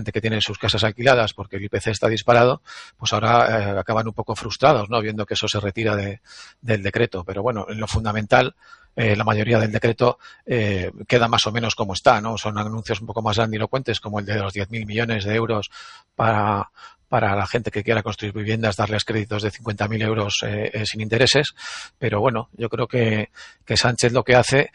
gente que tiene sus casas alquiladas porque el IPC está disparado, pues ahora acaban un poco frustrados, ¿no? Viendo que eso se retira del decreto. Pero bueno, en lo fundamental, la mayoría del decreto queda más o menos como está, ¿no? Son anuncios un poco más grandilocuentes, como el de los 10.000 millones de euros para la gente que quiera construir viviendas, darles créditos de 50.000 euros sin intereses. Pero bueno, yo creo que Sánchez lo que hace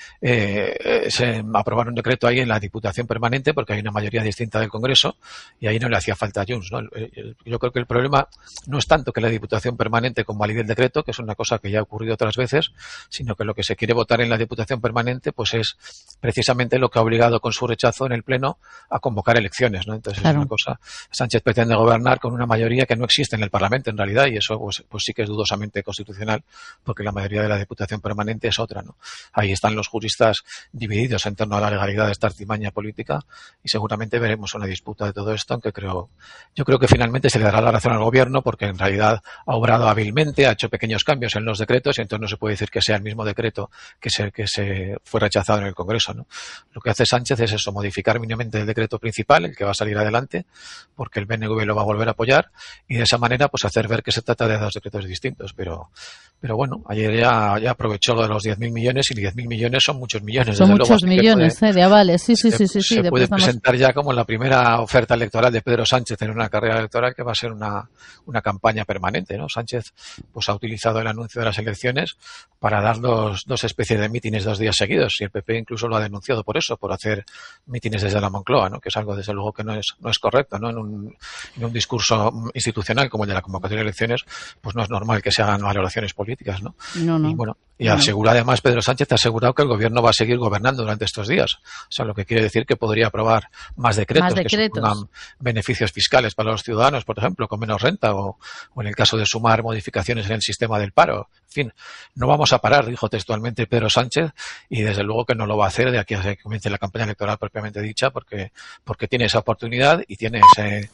es aprobar un decreto ahí en la Diputación Permanente, porque hay una mayoría distinta del Congreso, y ahí no le hacía falta a Junts, ¿no? Yo creo que el problema no es tanto que la Diputación Permanente convalide el decreto, que es una cosa que ya ha ocurrido otras veces, sino que lo que se quiere votar en la Diputación Permanente pues es precisamente lo que ha obligado con su rechazo en el Pleno a convocar elecciones, ¿no? Entonces claro, es una cosa, Sánchez pretende gobernar con una mayoría que no existe en el Parlamento en realidad, y eso pues sí que es dudosamente constitucional, porque la mayoría de la Diputación Permanente es otra, ¿no? Ahí están los juristas divididos en torno a la legalidad de esta artimaña política, y seguramente veremos una disputa de todo esto, aunque yo creo que finalmente se le dará la razón al gobierno, porque en realidad ha obrado hábilmente, ha hecho pequeños cambios en los decretos, y entonces no se puede decir que sea el mismo decreto que se fue rechazado en el Congreso, ¿no? Lo que hace Sánchez es eso, modificar mínimamente el decreto principal, el que va a salir adelante, porque el BNV lo va a volver a apoyar, y de esa manera pues hacer ver que se trata de dos decretos distintos. Pero bueno, ayer ya aprovechó lo de los 10.000 millones, y 10.000 millones son muchos millones. Son muchos millones de avales, sí. Se puede presentar ya como la primera oferta electoral de Pedro Sánchez en una carrera electoral que va a ser una campaña permanente, ¿no? Sánchez pues ha utilizado el anuncio de las elecciones para dar dos especies de mítines 2 días seguidos, y el PP incluso lo ha denunciado por eso, por hacer mítines desde la Moncloa, ¿no? Que es algo desde luego que no es correcto, ¿no? En un discurso institucional como el de la convocatoria de elecciones, pues no es normal que se hagan valoraciones políticas, ¿no? No. Y bueno, asegura además Pedro Sánchez ha asegurado que el gobierno va a seguir gobernando durante estos días. O sea, lo que quiere decir que podría aprobar más decretos. Que supongan beneficios fiscales para los ciudadanos, por ejemplo, con menos renta, o en el caso de sumar modificaciones en el sistema del paro. En fin, no vamos a parar, dijo textualmente Pedro Sánchez, y desde luego que no lo va a hacer de aquí a que comience la campaña electoral propiamente dicha, porque tiene esa oportunidad y tiene ese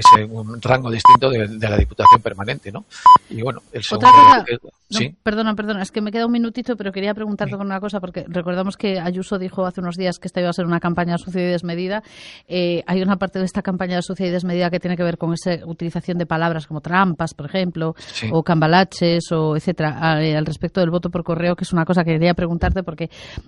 rango distinto de la Diputación Permanente, ¿no? Y bueno, el segundo... ¿Sí? Perdona, es que me queda un minutito, pero quería preguntarte con una cosa, porque recordamos que Ayuso dijo hace unos días que esta iba a ser una campaña sucia y desmedida. Hay una parte de esta campaña sucia y desmedida que tiene que ver con esa utilización de palabras como trampas, por ejemplo, o cambalaches, o etcétera, al respecto del voto por correo, que es una cosa que quería preguntarte, porque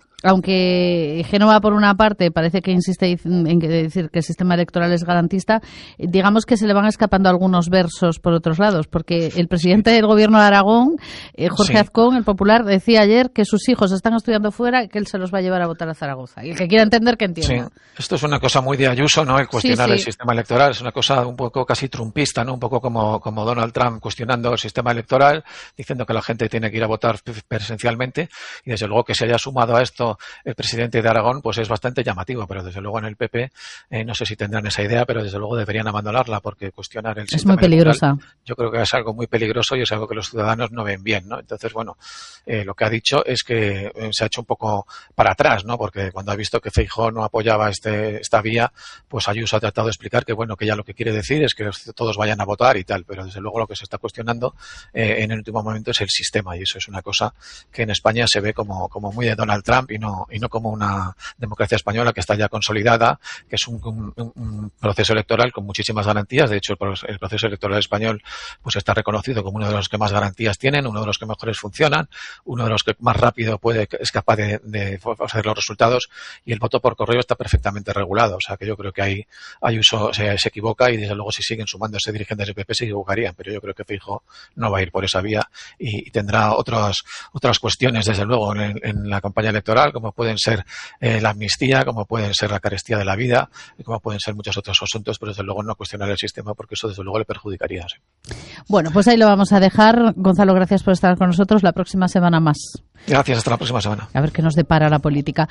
aunque Génova por una parte parece que insiste en decir que el sistema electoral es garantista, digamos que se le van escapando algunos versos por otros lados, porque el presidente del gobierno de Aragón, Jorge Azcón, el popular, decía ayer que sus hijos están estudiando fuera y que él se los va a llevar a votar a Zaragoza. Y el que quiera entender, que entienda. Sí. Esto es una cosa muy de Ayuso, ¿no? El cuestionar el sistema electoral es una cosa un poco casi trumpista, ¿no? Un poco como Donald Trump cuestionando el sistema electoral, diciendo que la gente tiene que ir a votar presencialmente, y desde luego que se haya sumado a esto el presidente de Aragón, pues es bastante llamativo, pero desde luego en el PP no sé si tendrán esa idea, pero desde luego deberían abandonarla, porque cuestionar el sistema electoral es muy peligrosa. Yo creo que es algo muy peligroso y es algo que los ciudadanos no ven bien, ¿no? Entonces, bueno, lo que ha dicho es que se ha hecho un poco para atrás, ¿no? Porque cuando ha visto que Feijóo no apoyaba esta vía, pues Ayuso ha tratado de explicar que, bueno, que ya lo que quiere decir es que todos vayan a votar y tal, pero desde luego lo que se está cuestionando en el último momento es el sistema, y eso es una cosa que en España se ve como muy de Donald Trump y no como una democracia española que está ya consolidada, que es un proceso electoral con muchísimas garantías. De hecho, el proceso electoral español pues está reconocido como uno de los que más garantías tienen, uno de los que mejores funcionan, uno de los que más rápido es capaz de hacer los resultados, y el voto por correo está perfectamente regulado. O sea que yo creo que ahí Ayuso se equivoca, y desde luego si siguen sumándose dirigentes del PP se equivocarían, pero yo creo que Feijóo no va a ir por esa vía y tendrá otras cuestiones desde luego en la campaña electoral, como pueden ser la amnistía, como pueden ser la carestía de la vida, y como pueden ser muchos otros asuntos, pero desde luego no cuestionar el sistema, porque eso desde luego le perjudicaría. Sí. Bueno, pues ahí lo vamos a dejar. Gonzalo, gracias por estar con nosotros. La próxima semana más. Gracias, hasta la próxima semana. A ver qué nos depara la política.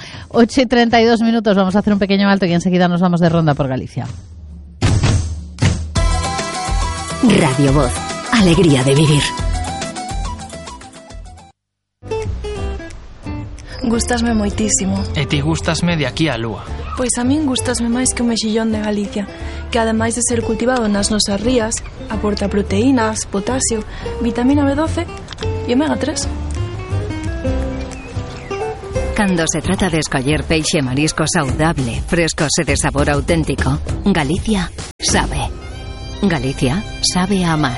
8:32, vamos a hacer un pequeño alto y enseguida nos vamos de ronda por Galicia. Radio Voz, alegría de vivir. Gústasme moitísimo. E ti gústasme de aquí á lúa. Pois a min gústasme máis que o mexillón de Galicia, que ademais de ser cultivado nas nosas rías, aporta proteínas, potasio, vitamina B12 e omega 3. Cando se trata de escoller peixe e marisco saudable, frescos e de sabor auténtico, Galicia sabe. Galicia sabe amar.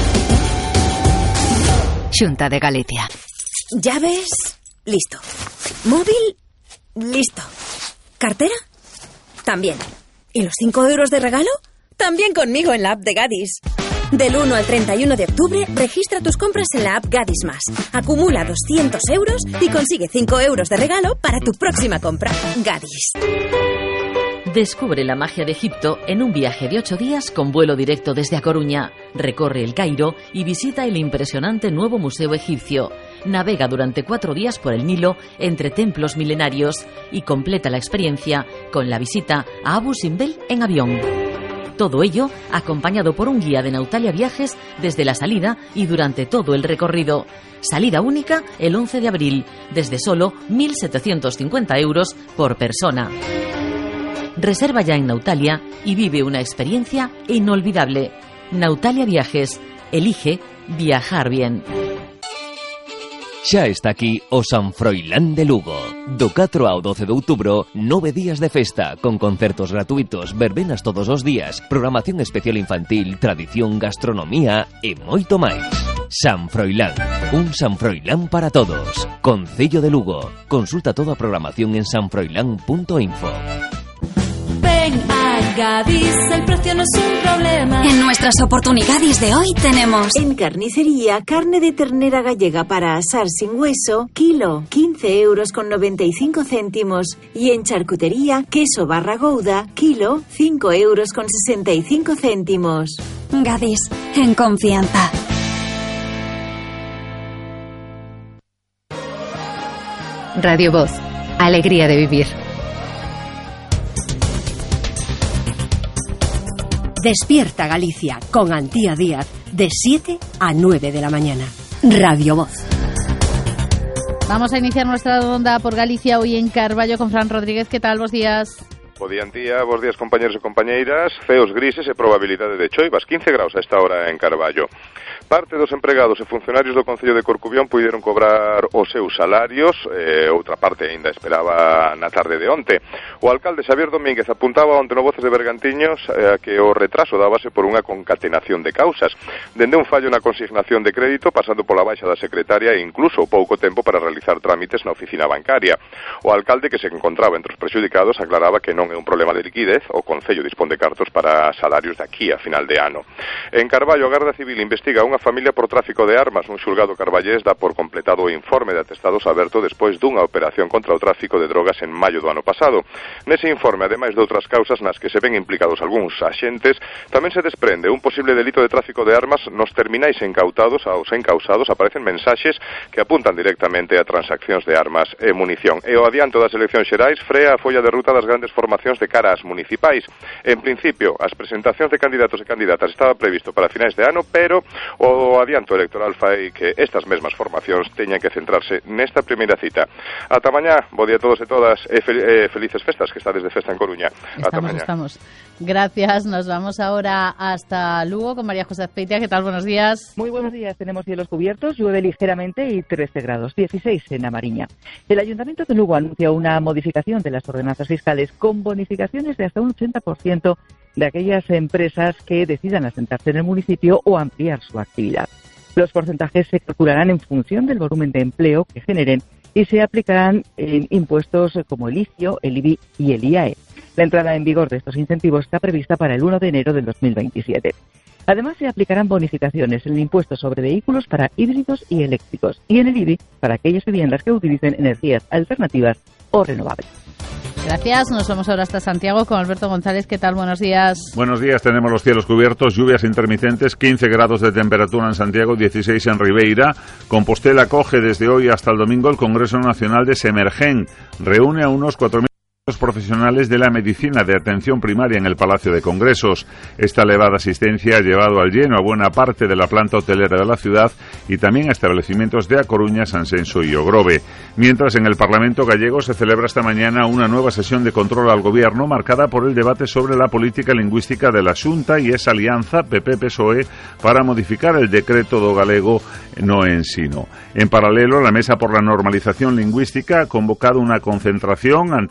Xunta de Galicia. Llaves, listo. Móvil, listo. ¿Cartera? También. ¿Y los 5 euros de regalo? También conmigo en la app de Gadis. Del 1 al 31 de octubre, registra tus compras en la app Gadis Más. Acumula 200 euros y consigue 5 euros de regalo para tu próxima compra. Gadis. Descubre la magia de Egipto en un viaje de 8 días con vuelo directo desde A Coruña. Recorre el Cairo y visita el impresionante nuevo museo egipcio. Navega durante 4 días por el Nilo entre templos milenarios y completa la experiencia con la visita a Abu Simbel en avión. Todo ello acompañado por un guía de Nautalia Viajes desde la salida y durante todo el recorrido. Salida única el 11 de abril, desde solo 1.750 euros por persona. Reserva ya en Nautalia y vive una experiencia inolvidable. Nautalia Viajes. Elige viajar bien. Xa está aquí o San Froilán de Lugo. Do 4 ao 12 de outubro, 9 días de festa, con concertos gratuitos, verbenas todos os días, programación especial infantil, tradición, gastronomía e moito máis. San Froilán, un San Froilán para todos. Concello de Lugo. Consulta toda a programación en sanfroilán.info. Ven a Gadis, el precio no es un problema. En nuestras oportunidades de hoy tenemos... En carnicería, carne de ternera gallega para asar sin hueso, kilo, 15 euros con 95 céntimos. Y en charcutería, queso barra gouda, kilo, 5 euros con 65 céntimos. Gadis, en confianza. Radio Voz, alegría de vivir. Despierta Galicia con Antía Díaz de 7 a 9 de la mañana. Radio Voz. Vamos a iniciar nuestra ronda por Galicia hoy en Carballo con Fran Rodríguez. ¿Qué tal? Bos días. Bo día, Antía. Bos días, compañeros e compañeiras. Ceos grises e probabilidade de choivas. 15 graus a esta hora en Carballo. Parte dos empregados e funcionarios do Concello de Corcubión puideron cobrar os seus salarios, outra parte aínda esperaba na tarde de onte. O alcalde Xavier Domínguez apuntaba onte no Voces de Bergantiños que o retraso dábase por unha concatenación de causas, dende un fallo na consignación de crédito, pasando pola baixa da secretaria e incluso pouco tempo para realizar trámites na oficina bancaria. O alcalde, que se encontraba entre os prexudicados, aclaraba que non é un problema de liquidez, o Concello dispón de cartos para salarios de aquí a final de ano. En Carballo, a Garda Civil investiga unha familia por tráfico de armas. Un xulgado carballés dá por completado o informe de atestados aberto despois dunha operación contra o tráfico de drogas en maio do ano pasado. Nese informe, ademais de outras causas nas que se ven implicados algúns axentes, tamén se desprende un posible delito de tráfico de armas. Nos terminais encautados aos encausados aparecen mensaxes que apuntan directamente a transaccións de armas e munición. E o adianto das eleccións xerais frea a folla de ruta das grandes formacións de cara ás municipais. En principio, as presentacións de candidatos e candidatas estaba previsto para finais de ano, pero o adianto electoral fai que estas mesmas formacións teñan que centrarse nesta primeira cita. Ata mañá, bo día a todos e todas e felices festas, que estades de festa en Coruña. Ata mañá. Estamos. Gracias, nos vamos ahora hasta Lugo con María José Azpeitia. ¿Qué tal? Buenos días. Muy buenos días, tenemos cielos cubiertos, llueve ligeramente y 13 grados, 16 en La Mariña. El Ayuntamiento de Lugo anuncia una modificación de las ordenanzas fiscales con bonificaciones de hasta un 80% de aquellas empresas que decidan asentarse en el municipio o ampliar su actividad. Los porcentajes se calcularán en función del volumen de empleo que generen y se aplicarán en impuestos como el ICIO, el IBI y el IAE. La entrada en vigor de estos incentivos está prevista para el 1 de enero del 2027. Además, se aplicarán bonificaciones en el impuesto sobre vehículos para híbridos y eléctricos y en el IBI para aquellas viviendas que utilicen energías alternativas o renovables. Gracias, nos vamos ahora hasta Santiago con Alberto González. ¿Qué tal? Buenos días. Buenos días, tenemos los cielos cubiertos, lluvias intermitentes, 15 grados de temperatura en Santiago, 16 en Ribeira. Compostela acoge desde hoy hasta el domingo el Congreso Nacional de Semergen. Reúne a unos 4.000 profesionales de la medicina de atención primaria en el Palacio de Congresos. Esta elevada asistencia ha llevado al lleno a buena parte de la planta hotelera de la ciudad y también a establecimientos de A Coruña, Sanxenxo y Ogrove. Mientras, en el Parlamento gallego se celebra esta mañana una nueva sesión de control al Gobierno marcada por el debate sobre la política lingüística de la Xunta y esa alianza PP-PSOE para modificar el decreto do galego no ensino. En paralelo, la Mesa por la Normalización Lingüística ha convocado una concentración ante el Pazo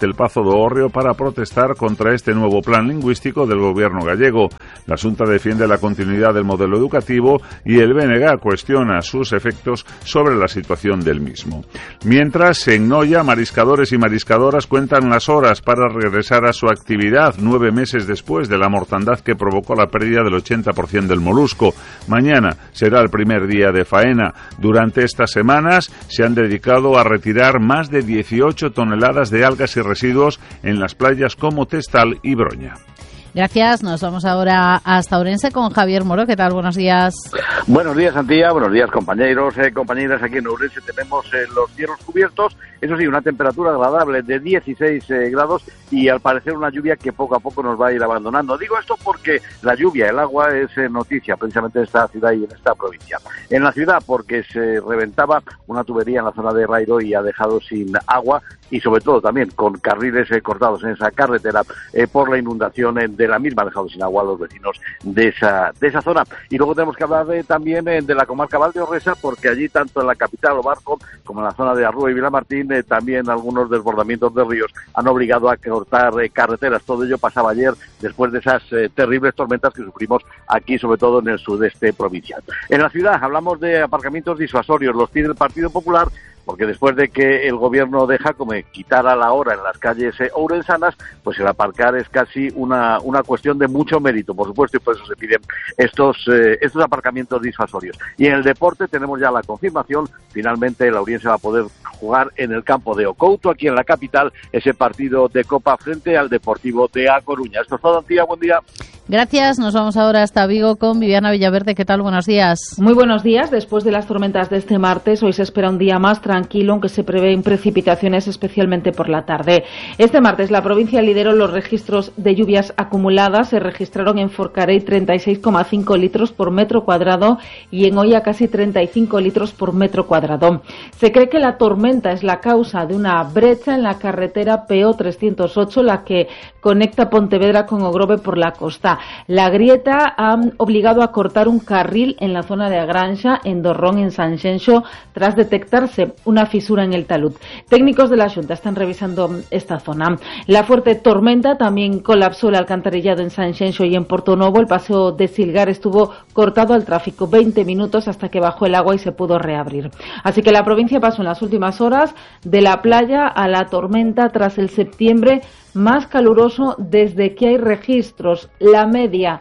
do Hórreo para protestar contra este nuevo plan lingüístico del gobierno gallego. La Xunta defiende la continuidad del modelo educativo y el BNG cuestiona sus efectos sobre la situación del mismo. Mientras, en Noia, mariscadores y mariscadoras cuentan las horas para regresar a su actividad 9 meses después de la mortandad que provocó la pérdida del 80% del molusco. Mañana será el primer día de faena. Durante estas semanas se han dedicado a retirar más de 18 toneladas de algas y residuos en las playas como Testal y Broña. Gracias. Nos vamos ahora hasta Ourense con Javier Moro. ¿Qué tal? Buenos días. Buenos días, Antía. Buenos días, compañeros, compañeras. Aquí en Ourense tenemos los cielos cubiertos. Eso sí, una temperatura agradable de 16 grados y al parecer una lluvia que poco a poco nos va a ir abandonando. Digo esto porque la lluvia, el agua, es noticia precisamente en esta ciudad y en esta provincia. En la ciudad porque se reventaba una tubería en la zona de Rairo y ha dejado sin agua y sobre todo también con carriles cortados en esa carretera por la inundación de la misma, ha dejado sin agua a los vecinos de esa zona. Y luego tenemos que hablar también de la comarca Valdeorresa, porque allí tanto en la capital Obarco como en la zona de Arrúa y Vilamartín también algunos desbordamientos de ríos han obligado a cortar carreteras. Todo ello pasaba ayer después de esas terribles tormentas que sufrimos aquí, sobre todo en el sudeste provincial. En la ciudad hablamos de aparcamientos disuasorios, los pide el Partido Popular, porque después de que el gobierno de Jácome quitara la hora en las calles ourensanas, pues el aparcar es casi una cuestión de mucho mérito, por supuesto, y por eso se piden estos aparcamientos disuasorios. Y en el deporte tenemos ya la confirmación, finalmente el Ourense va a poder jugar en el campo de Ocouto, aquí en la capital, ese partido de Copa frente al Deportivo de A Coruña. Esto es todo, Antía, buen día. Gracias, nos vamos ahora hasta Vigo con Viviana Villaverde. ¿Qué tal? Buenos días. Muy buenos días. Después de las tormentas de este martes, hoy se espera un día más tranquilo, aunque se prevén precipitaciones especialmente por la tarde. Este martes la provincia lideró los registros de lluvias acumuladas. Se registraron en Forcarei 36,5 litros por metro cuadrado y en Oia casi 35 litros por metro cuadrado. Se cree que la tormenta es la causa de una brecha en la carretera PO 308, la que conecta Pontevedra con Ogrove por la costa. La grieta ha obligado a cortar un carril en la zona de Agranxa, en Dorrón, en Sanxenxo, tras detectarse una fisura en el talud. Técnicos de la Xunta están revisando esta zona. La fuerte tormenta también colapsó el alcantarillado en Sanxenxo y en Portonovo. El paseo de Silgar estuvo cortado al tráfico 20 minutos hasta que bajó el agua y se pudo reabrir. Así que la provincia pasó en las últimas horas de la playa a la tormenta tras el septiembre más caluroso desde que hay registros. La media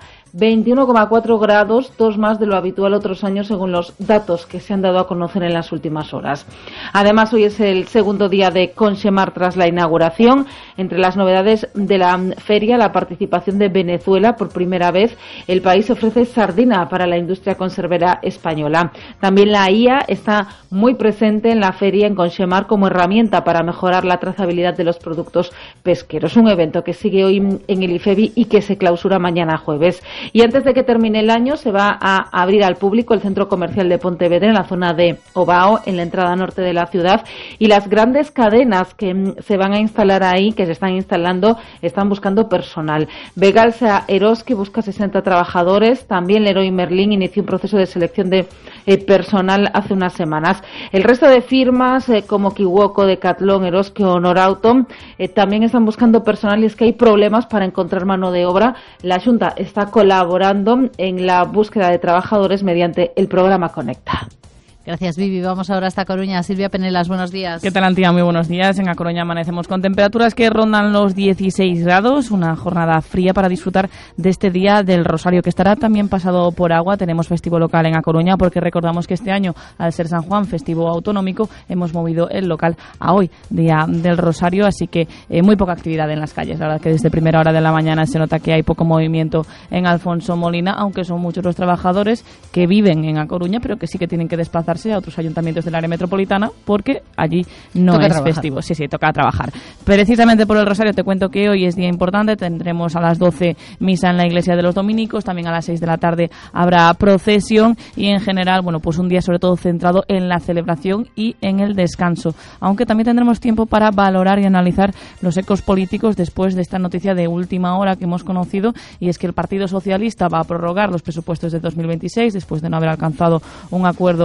21,4 grados, 2 más de lo habitual otros años según los datos que se han dado a conocer en las últimas horas. Además, hoy es el segundo día de Conxemar tras la inauguración. Entre las novedades de la feria, la participación de Venezuela. Por primera vez, el país ofrece sardina para la industria conservera española. También la IA está muy presente en la feria en Conxemar como herramienta para mejorar la trazabilidad de los productos pesqueros. Un evento que sigue hoy en el IFEBI y que se clausura mañana jueves. Y antes de que termine el año se va a abrir al público el centro comercial de Pontevedra en la zona de Obao, en la entrada norte de la ciudad, y las grandes cadenas que se van a instalar ahí, que se están instalando, están buscando personal. Vegalsa Eroski busca 60 trabajadores, también Leroy Merlin inició un proceso de selección de personal hace unas semanas. El resto de firmas como Kiwoko, Decathlon, Eroski o Norauto también están buscando personal y es que hay problemas para encontrar mano de obra. La Xunta está colaborando en la búsqueda de trabajadores mediante el programa Conecta. Gracias, Vivi. Vamos ahora hasta Coruña. Silvia Penelas, buenos días. ¿Qué tal, Antía? Muy buenos días. En A Coruña amanecemos con temperaturas que rondan los 16 grados, una jornada fría para disfrutar de este Día del Rosario, que estará también pasado por agua. Tenemos festivo local en A Coruña, porque recordamos que este año, al ser San Juan, festivo autonómico, hemos movido el local a hoy, Día del Rosario, así que muy poca actividad en las calles. La verdad que desde primera hora de la mañana se nota que hay poco movimiento en Alfonso Molina, aunque son muchos los trabajadores que viven en A Coruña, pero que sí que tienen que desplazarse a otros ayuntamientos del área metropolitana porque allí no toca es trabajar. Festivo. Sí, toca trabajar. Precisamente por el Rosario te cuento que hoy es día importante. Tendremos a las 12 misa en la iglesia de los dominicos, también a las 6 de la tarde habrá procesión y en general, bueno, pues un día sobre todo centrado en la celebración y en el descanso, aunque también tendremos tiempo para valorar y analizar los ecos políticos después de esta noticia de última hora que hemos conocido, y es que el Partido Socialista va a prorrogar los presupuestos de 2026 después de no haber alcanzado un acuerdo y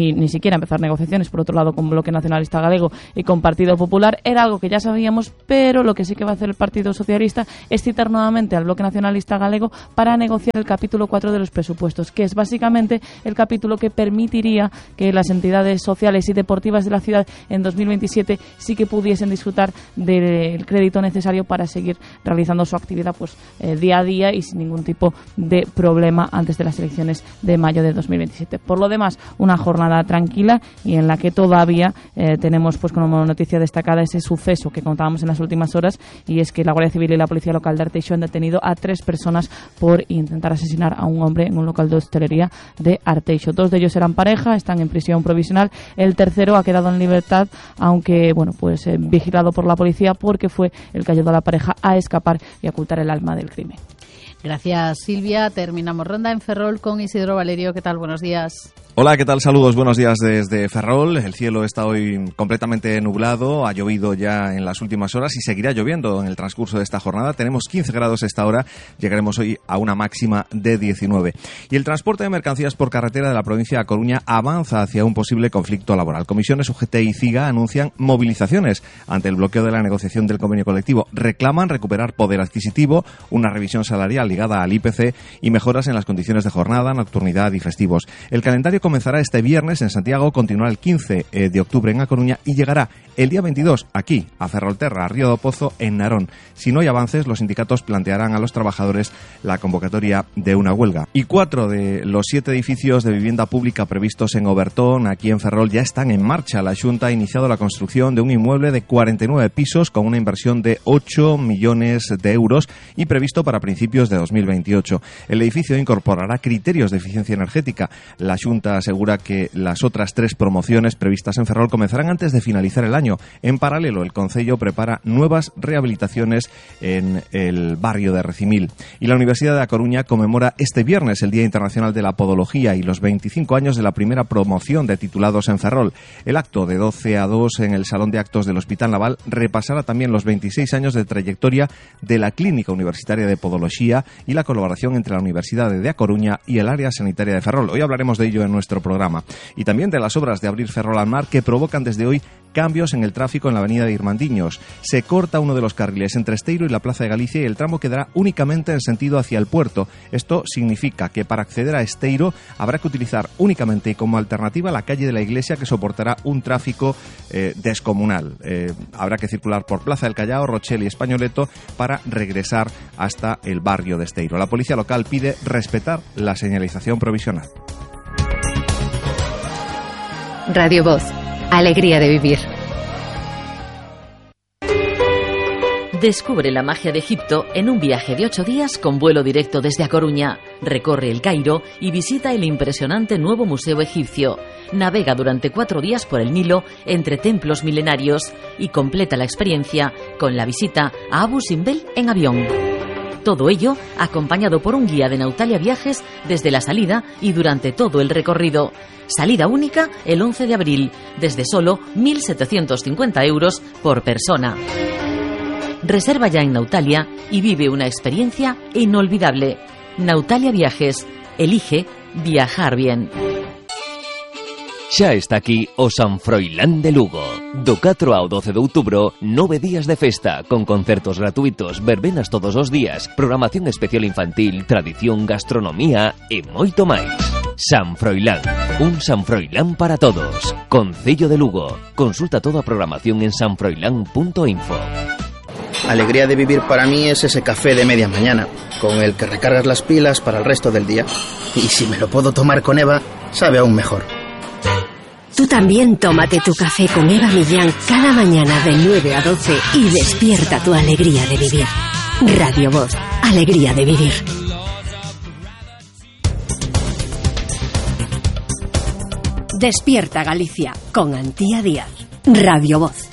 y ni siquiera empezar negociaciones, por otro lado, con Bloque Nacionalista Galego y con Partido Popular. Era algo que ya sabíamos, pero lo que sí que va a hacer el Partido Socialista es citar nuevamente al Bloque Nacionalista Galego para negociar el capítulo 4 de los presupuestos, que es básicamente el capítulo que permitiría que las entidades sociales y deportivas de la ciudad en 2027 sí que pudiesen disfrutar del crédito necesario para seguir realizando su actividad pues día a día y sin ningún tipo de problema antes de las elecciones de mayo de 2027. Por lo demás, una jornada tranquila y en la que todavía tenemos pues como noticia destacada ese suceso que contábamos en las últimas horas, y es que la Guardia Civil y la Policía Local de Arteixo han detenido a 3 personas por intentar asesinar a un hombre en un local de hostelería de Arteixo. 2 de ellos eran pareja, están en prisión provisional. El tercero ha quedado en libertad, aunque pues vigilado por la policía, porque fue el que ayudó a la pareja a escapar y a ocultar el alma del crimen. Gracias, Silvia. Terminamos ronda en Ferrol con Isidro Valerio. ¿Qué tal? Buenos días. Hola, ¿qué tal? Saludos, buenos días desde Ferrol. El cielo está hoy completamente nublado, ha llovido ya en las últimas horas y seguirá lloviendo en el transcurso de esta jornada. Tenemos 15 grados a esta hora, llegaremos hoy a una máxima de 19. Y el transporte de mercancías por carretera de la provincia de A Coruña avanza hacia un posible conflicto laboral. Comisiones UGT y CIGA anuncian movilizaciones ante el bloqueo de la negociación del convenio colectivo. Reclaman recuperar poder adquisitivo, una revisión salarial ligada al IPC y mejoras en las condiciones de jornada, nocturnidad y festivos. El calendario comenzará este viernes en Santiago, continuará el 15 de octubre en A Coruña y llegará el día 22 aquí, a Ferrolterra, a Río do Pozo, en Narón. Si no hay avances, los sindicatos plantearán a los trabajadores la convocatoria de una huelga. Y 4 de los 7 edificios de vivienda pública previstos en Obertón, aquí en Ferrol, ya están en marcha. La Xunta ha iniciado la construcción de un inmueble de 49 pisos con una inversión de 8 millones de euros y previsto para principios de 2028. El edificio incorporará criterios de eficiencia energética. La Xunta asegura que las otras 3 promociones previstas en Ferrol comenzarán antes de finalizar el año. En paralelo, el Concello prepara nuevas rehabilitaciones en el barrio de Recimil. Y la Universidad de A Coruña conmemora este viernes el Día Internacional de la Podología y los 25 años de la primera promoción de titulados en Ferrol. El acto de 12 a 2 en el Salón de Actos del Hospital Naval repasará también los 26 años de trayectoria de la Clínica Universitaria de Podología y la colaboración entre la Universidad de A Coruña y el área sanitaria de Ferrol. Hoy hablaremos de ello en nuestro programa. Y también de las obras de abrir Ferrol al mar que provocan desde hoy cambios en el tráfico en la avenida de Irmandiños. Se corta uno de los carriles entre Esteiro y la Plaza de Galicia y el tramo quedará únicamente en sentido hacia el puerto. Esto significa que para acceder a Esteiro habrá que utilizar únicamente y como alternativa la calle de la Iglesia, que soportará un tráfico descomunal. Habrá que circular por Plaza del Callao, Rochelle y Españoleto para regresar hasta el barrio de Esteiro. La policía local pide respetar la señalización provisional. Radio Voz. Alegría de vivir. Descubre la magia de Egipto en un viaje de 8 días con vuelo directo desde A Coruña. Recorre el Cairo y visita el impresionante nuevo Museo Egipcio. Navega durante 4 días por el Nilo entre templos milenarios y completa la experiencia con la visita a Abu Simbel en avión. Todo ello acompañado por un guía de Nautalia Viajes desde la salida y durante todo el recorrido. Salida única el 11 de abril, desde solo 1.750 euros por persona. Reserva ya en Nautalia y vive una experiencia inolvidable. Nautalia Viajes. Elige viajar bien. Xa está aquí o San Froilán de Lugo. Do 4 ao 12 de outubro, 9 días de festa, con concertos gratuitos, verbenas todos os días, programación especial infantil, tradición, gastronomía e moito máis. San Froilán, un San Froilán para todos. Concello de Lugo. Consulta toda a programación en sanfroilán.info. Alegría de vivir para mí es ese café de media mañana, con el que recargas las pilas para el resto del día. Y si me lo puedo tomar con Eva, sabe aún mejor. Tú también tómate tu café con Eva Millán cada mañana de 9 a 12 y despierta tu alegría de vivir. Radio Voz, alegría de vivir. Despierta Galicia con Antía Díaz. Radio Voz.